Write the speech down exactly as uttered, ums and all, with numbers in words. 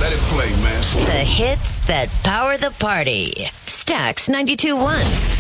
Let it play, man. The hits that power the party. Stax ninety-two point one.